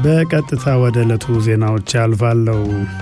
በቀጥታ ወደ ዕለቱ ዜናዎች ያልፋለሁ።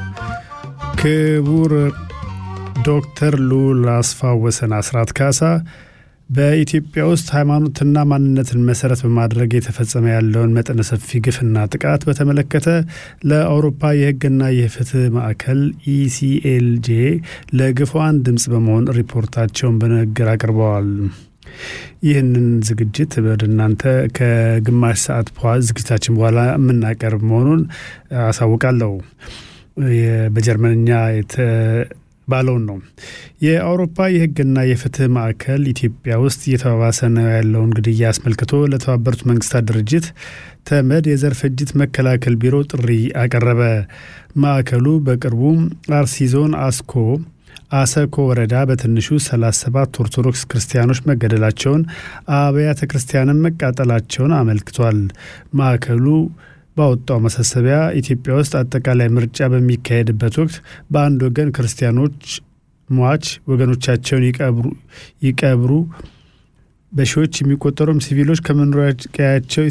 ክቡር ዶክተር ሉል አስፋወሰን አስራት ካሳ በኢትዮጵያ ውስጥ ሃይማኖትና ማንነትን መሰረት በማድረግ የተፈጸመ ያለውን መጠነ ሰፊ ግፍና ጥቃት በተመለከተ ለአውሮፓ የሕግና የፍትህ ማዕከል ኢሲኤልጄ ለግፉዓን ድምጽ በመሆን ሪፖርታቸውን በንግግር አቅርበዋል። ይህንን ዝግጅት በእናንተ ከግማሽ ሰዓት ዝግጅታችን በኋላ የምናቀርብ መሆኑን አሳውቃለሁ። በጀርመንኛ ባለውን ነው። የአውሮፓ የሕግና የፍትህ ማዕከል ኢትዮጵያ ውስጥ እየተባባሰ ነው ያለውን ግድያ አስመልክቶ ለተባበሩት መንግስታት ድርጅት ተመድ የዘር ፍጅት መከላከል ቢሮ ጥሪ አቀረበ። ማዕከሉ በቅርቡ አርሲ ዞን አሰኮ ወረዳ በትንሹ 37 ኦርቶዶክስ ክርስቲያኖች መገደላቸውን፣ አብያተ ክርስቲያንን መቃጠላቸውን አመልክቷል። ማዕከሉ ባወጣው ማሳሰቢያ ኢትዮጵያ ውስጥ አጠቃላይ ምርጫ በሚካሄድበት ወቅት በአንድ ወገን ክርስቲያኖች ሟች ወገኖቻቸውን ይቀብሩ በሺዎች የሚቆጠሩም ሲቪሎች ከመኖሪያ ቀያቸው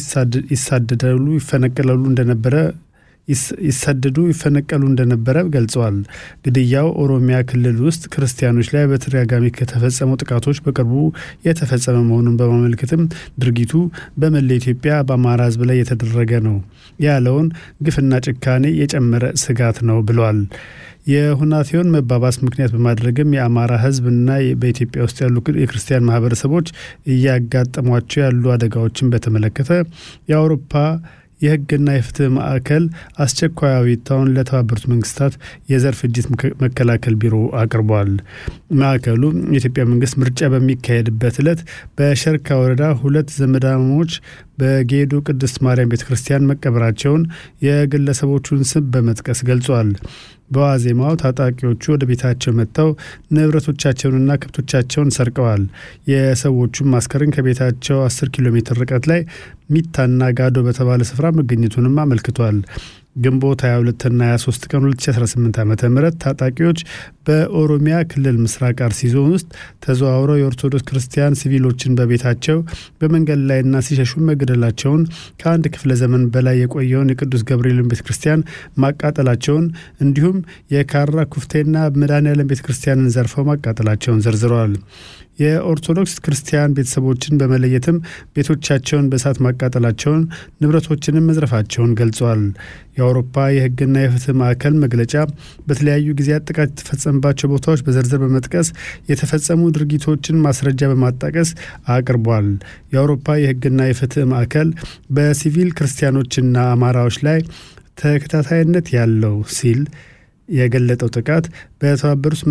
ይፈነቀሉ እንደነበረ ገልጸዋል። ግድያው ኦሮሚያ ክልል ውስጥ ክርስቲያኖች ላይ በተደጋጋሚ ከተፈጸሙ ጥቃቶች በቅርቡ የተፈጸመ መሆኑን በማመልከትም ድርጊቱ በመላ ኢትዮጵያ በአማራ ሕዝብ ላይ የተደረገ ነው ያለውን ግፍና ጭካኔ የጨመረ ስጋት ነው ብሏል። የሁናቴውን መባባስ ምክንያት በማድረግም የአማራ ሕዝብና በኢትዮጵያ ውስጥ ያሉ የክርስቲያን ማህበረሰቦች እያጋጠሟቸው ያሉ አደጋዎችን በተመለከተ የአውሮፓ የሕግና የፍትህ ማዕከል አስቸኳይ አቤቱታውን ለተባበሩት መንግስታት የዘር ፍጅት መከላከል ቢሮ አቅርቧል። ማዕከሉ የኢትዮጵያ መንግስት ምርጫ በሚካሄድበት ዕለት በሸርካ ወረዳ 2 ዘመዳሞች በጌዶ ቅድስት ማርያም ቤተክርስቲያን መቀበራቸውን የግለሰቦቹን ስም በመጥቀስ ገልጿል። በዋዜማው ታጣቂዎቹ ወደ ቤታቸው መጥተው ንብረቶቻቸውንና ከብቶቻቸውን ሰርቀዋል። የሰዎቹም አስከሬን ከቤታቸው 10 ኪሎ ሜትር ርቀት ላይ ሚታና ጋዶ በተባለ ስፍራ መገኘቱንም አመልክቷል። ግንቦት 22ና 23 ቀን 2018 ዓ.ም ታጣቂዎች በኦሮሚያ ክልል ምስራቅ አርሲ ዞን ውስጥ ተዘዋውረው የኦርቶዶክስ ክርስቲያን ሲቪሎችን በቤታቸው በመንገድ ላይና ሲሸሹ መገደላቸውን፣ ከአንድ ክፍለ ዘመን በላይ የቆየውን የቅዱስ ገብርኤልን ቤተክርስቲያን ማቃጠላቸውን እንዲሁም የካራ ኩፍቴና መድኃኔዓለም ቤተክርስቲያንን ዘርፈው ማቃጠላቸውን ዘርዝረዋል። የኦርቶዶክስ ክርስቲያን ቤተሰቦችን በመለየትም ቤቶቻቸውን በእሳት ማቃጠላቸውን፣ ንብረቶችንም መዝረፋቸውን ገልጿል። የአውሮፓ የሕግና የፍትህ ማዕከል መግለጫ በተለያዩ ጊዜያት ጥቃት የተፈጸመባቸው ቦታዎች በዝርዝር በመጥቀስ የተፈጸሙ ድርጊቶችን ማስረጃ በማጣቀስ አቅርቧል። የአውሮፓ የሕግና የፍትህ ማዕከል በሲቪል ክርስቲያኖችና አማራዎች ላይ ተከታታይነት ያለው ሲል የገለጠው ጥቃት በተባበሩት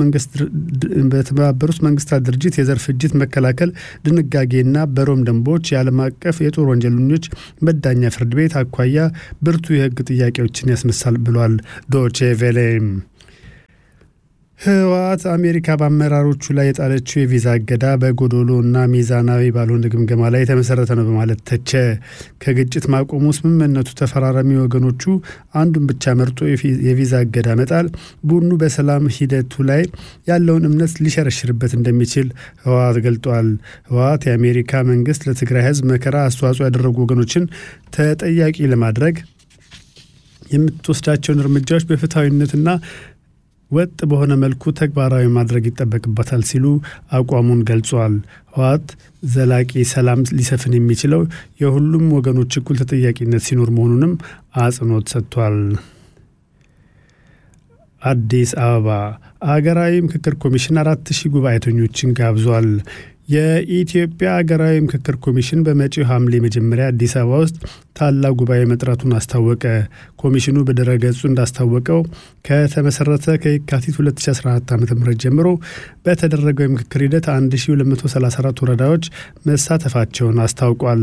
መንግስታት ድርጅት የዘር ፍጅት መከላከል ድንጋጌና በሮም ደንቦች የዓለም አቀፍ የጦር ወንጀለኞች መዳኛ ፍርድ ቤት አኳያ ብርቱ የሕግ ጥያቄዎችን ያስነሳል ብሏል። ዶቼ ቬለ ህወሓት አሜሪካ በአመራሮቹ ላይ የጣለችው የቪዛ እገዳ በጎዶሎ እና ሚዛናዊ ባልሆነ ግምገማ ላይ የተመሰረተ ነው በማለት ተቸ። ከግጭት ማቆሙ ስምምነቱ ተፈራራሚ ወገኖቹ አንዱን ብቻ መርጦ የቪዛ እገዳ መጣል ቡድኑ በሰላም ሂደቱ ላይ ያለውን እምነት ሊሸረሽርበት እንደሚችል ህወሓት ገልጧል። ህወሓት የአሜሪካ መንግስት ለትግራይ ህዝብ መከራ አስተዋጽኦ ያደረጉ ወገኖችን ተጠያቂ ለማድረግ የምትወስዳቸውን እርምጃዎች በፍትሐዊነትና ወጥ በሆነ መልኩ ተግባራዊ ማድረግ ይጠበቅበታል ሲሉ አቋሙን ገልጿል። ህወሓት ዘላቂ ሰላም ሊሰፍን የሚችለው የሁሉም ወገኖች እኩል ተጠያቂነት ሲኖር መሆኑንም አጽንኦት ሰጥቷል። አዲስ አበባ አገራዊ ምክክር ኮሚሽን 4000 ጉባኤተኞችን ጋብዟል። የኢትዮጵያ አገራዊ ምክክር ኮሚሽን በመጪው ሐምሌ መጀመሪያ አዲስ አበባ ውስጥ ታላቅ ጉባኤ መጥራቱን አስታወቀ። ኮሚሽኑ በድረገጹ እንዳስታወቀው ከተመሰረተ ከየካቲት 2014 ዓ.ም ጀምሮ በተደረገው የምክክር ሂደት 1234 ወረዳዎች መሳተፋቸውን አስታውቋል።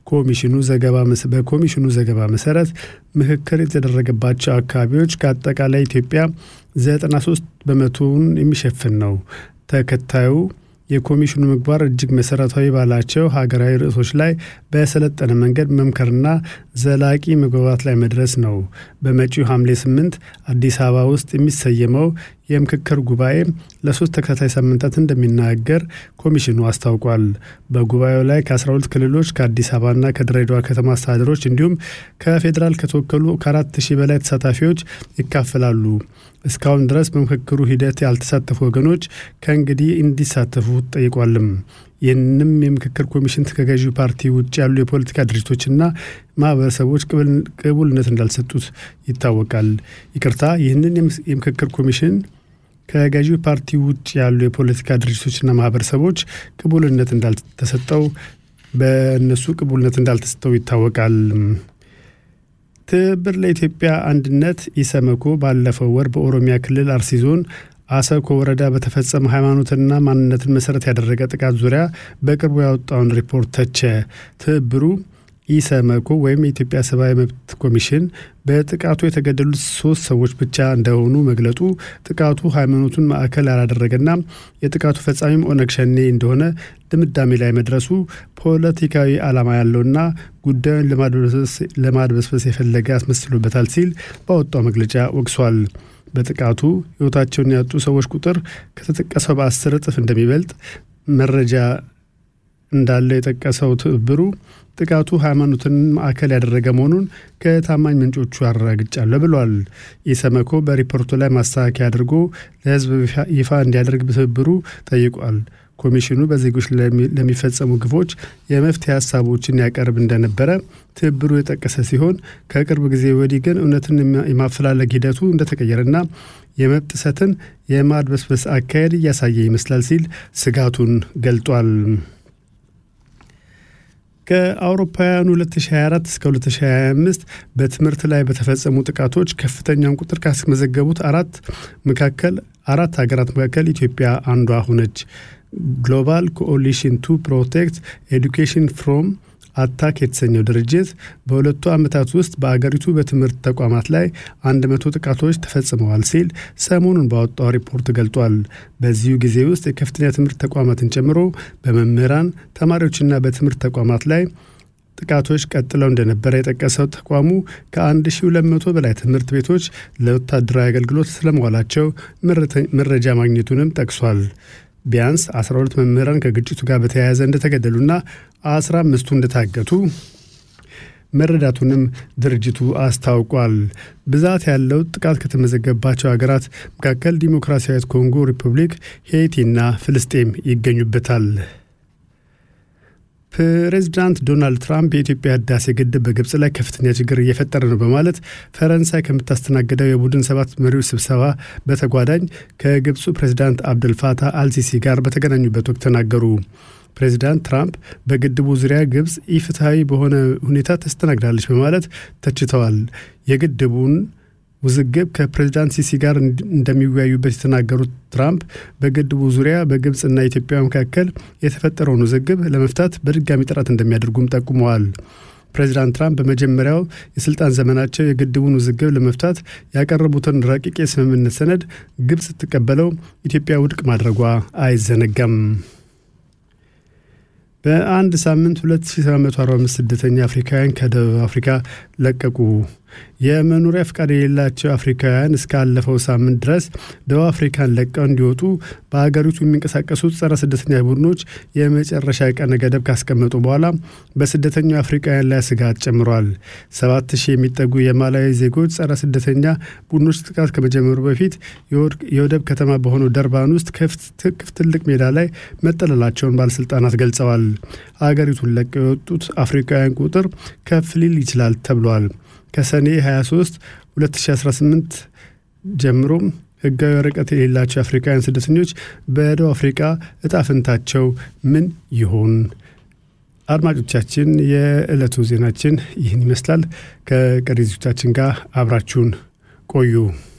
በኮሚሽኑ ዘገባ መሰረት ምክክር የተደረገባቸው አካባቢዎች ከአጠቃላይ ኢትዮጵያ 93 በመቶውን የሚሸፍን ነው። ተከታዩ የኮሚሽኑ ምግባር እጅግ መሰረታዊ ባላቸው ሀገራዊ ርዕሶች ላይ በሰለጠነ መንገድ መምከርና ዘላቂ መግባባት ላይ መድረስ ነው። በመጪው ሐምሌ 8 አዲስ አበባ ውስጥ የሚሰየመው የምክክር ጉባኤ ለ3 ተከታታይ ሳምንታት እንደሚናገር ኮሚሽኑ አስታውቋል። በጉባኤው ላይ ከ12 ክልሎች ከአዲስ አበባና ከድሬዳዋ ከተማ አስተዳደሮች እንዲሁም ከፌዴራል ከተወከሉ ከ4000 በላይ ተሳታፊዎች ይካፈላሉ። እስካሁን ድረስ በምክክሩ ሂደት ያልተሳተፉ ወገኖች ከእንግዲህ እንዲሳተፉ ጠይቋልም። ይህንም የምክክር ኮሚሽን ከገዢው ፓርቲ ውጭ ያሉ የፖለቲካ ድርጅቶችና ማህበረሰቦች ቅቡልነት እንዳልሰጡት ይታወቃል። ይህንን የምክክር ኮሚሽን ከገዢው ፓርቲ ውጭ ያሉ የፖለቲካ ድርጅቶችና ማህበረሰቦች ቅቡልነት እንዳልተሰጠው ይታወቃል። ትብብር ለኢትዮጵያ አንድነት ኢሰመኮ ባለፈው ወር በኦሮሚያ ክልል አርሲ ዞን አሰኮ ወረዳ በተፈጸመ ሃይማኖትና ማንነትን መሰረት ያደረገ ጥቃት ዙሪያ በቅርቡ ያወጣውን ሪፖርት ተቸ። ትብብሩ ኢሰመኮ ወይም የኢትዮጵያ ሰብአዊ መብት ኮሚሽን በጥቃቱ የተገደሉት 3 ሰዎች ብቻ እንደሆኑ መግለጡ ጥቃቱ ሃይማኖቱን ማዕከል ያላደረገና የጥቃቱ ፈጻሚም ኦነግ ሸኔ እንደሆነ ድምዳሜ ላይ መድረሱ ፖለቲካዊ ዓላማ ያለውና ጉዳዩን ለማድበስበስ የፈለገ አስመስሎበታል ሲል ባወጣው መግለጫ ወቅሷል። በጥቃቱ ሕይወታቸውን ያጡ ሰዎች ቁጥር ከተጠቀሰው በ10 እጥፍ እንደሚበልጥ መረጃ እንዳለው የጠቀሰው ትብብሩ ጥቃቱ ሃይማኖትን ማዕከል ያደረገ መሆኑን ከታማኝ ምንጮቹ አረጋግጫለሁ ብሏል። ኢሰመኮ በሪፖርቱ ላይ ማስተካከያ አድርጎ ለሕዝብ ይፋ እንዲያደርግ ትብብሩ ጠይቋል። ኮሚሽኑ በዜጎች ለሚፈጸሙ ግፎች የመፍትሄ ሀሳቦችን ያቀርብ እንደነበረ ትብብሩ የጠቀሰ ሲሆን ከቅርብ ጊዜ ወዲህ ግን እውነትን የማፈላለግ ሂደቱ እንደተቀየረና የመብት ጥሰትን የማድበስበስ አካሄድ እያሳየ ይመስላል ሲል ስጋቱን ገልጧል። ከአውሮፓውያኑ 2024 እስከ 2025 በትምህርት ላይ በተፈጸሙ ጥቃቶች ከፍተኛውን ቁጥር ካስመዘገቡት 4 ሀገራት መካከል ኢትዮጵያ አንዷ ሆነች። ግሎባል ኮኦሊሽን ቱ ፕሮቴክት ኤዱኬሽን ፍሮም አታክ የተሰኘው ድርጅት በሁለቱ ዓመታት ውስጥ በአገሪቱ በትምህርት ተቋማት ላይ 100 ጥቃቶች ተፈጽመዋል ሲል ሰሞኑን ባወጣው ሪፖርት ገልጧል። በዚሁ ጊዜ ውስጥ የከፍተኛ ትምህርት ተቋማትን ጨምሮ በመምህራን ተማሪዎችና በትምህርት ተቋማት ላይ ጥቃቶች ቀጥለው እንደነበረ የጠቀሰው ተቋሙ ከ1200 በላይ ትምህርት ቤቶች ለወታደራዊ አገልግሎት ስለመዋላቸው መረጃ ማግኘቱንም ጠቅሷል። ቢያንስ 12 መምህራን ከግጭቱ ጋር በተያያዘ እንደተገደሉና 15ቱ እንደታገቱ መረዳቱንም ድርጅቱ አስታውቋል። ብዛት ያለው ጥቃት ከተመዘገባቸው ሀገራት መካከል ዲሞክራሲያዊት ኮንጎ ሪፐብሊክ፣ ሄይቲና ፍልስጤም ይገኙበታል። ፕሬዚዳንት ዶናልድ ትራምፕ የኢትዮጵያ ህዳሴ ግድብ በግብጽ ላይ ከፍተኛ ችግር እየፈጠረ ነው በማለት ፈረንሳይ ከምታስተናግደው የቡድን 7 መሪዎች ስብሰባ በተጓዳኝ ከግብፁ ፕሬዚዳንት አብደልፋታህ አልሲሲ ጋር በተገናኙበት ወቅት ተናገሩ። ፕሬዚዳንት ትራምፕ በግድቡ ዙሪያ ግብጽ ኢፍትሐዊ በሆነ ሁኔታ ተስተናግዳለች በማለት ተችተዋል። የግድቡን ውዝግብ ከፕሬዚዳንት ሲሲ ጋር እንደሚወያዩበት የተናገሩት ትራምፕ በግድቡ ዙሪያ በግብጽና ኢትዮጵያ መካከል የተፈጠረውን ውዝግብ ለመፍታት በድጋሚ ጥረት እንደሚያደርጉም ጠቁመዋል። ፕሬዚዳንት ትራምፕ በመጀመሪያው የስልጣን ዘመናቸው የግድቡን ውዝግብ ለመፍታት ያቀረቡትን ረቂቅ የስምምነት ሰነድ ግብጽ ስትቀበለው ኢትዮጵያ ውድቅ ማድረጓ አይዘነጋም። በአንድ ሳምንት 2745 ስደተኛ አፍሪካውያን ከደቡብ አፍሪካ ለቀቁ። የመኖሪያ ፍቃድ የሌላቸው አፍሪካውያን እስካለፈው ሳምንት ድረስ ደቡብ አፍሪካን ለቀው እንዲወጡ በሀገሪቱ የሚንቀሳቀሱት ጸረ ስደተኛ ቡድኖች የመጨረሻ ቀነ ገደብ ካስቀመጡ በኋላ በስደተኛው አፍሪካውያን ላይ ስጋት ጨምሯል። 7000 የሚጠጉ የማላዊ ዜጎች ጸረ ስደተኛ ቡድኖች ጥቃት ከመጀመሩ በፊት የወደብ ከተማ በሆነው ደርባን ውስጥ ትልቅ ሜዳ ላይ መጠለላቸውን ባለስልጣናት ገልጸዋል። ሀገሪቱን ለቀው የወጡት አፍሪካውያን ቁጥር ከፍ ሊል ይችላል ተብሏል። ከሰኔ 23 2018 ጀምሮ ህጋዊ ወረቀት የሌላቸው አፍሪካውያን ስደተኞች በደቡብ አፍሪካ እጣ ፈንታቸው ምን ይሆን? አድማጮቻችን፣ የዕለቱ ዜናችን ይህን ይመስላል። ከቀሪ ዝግጅቶቻችን ጋር አብራችሁን ቆዩ።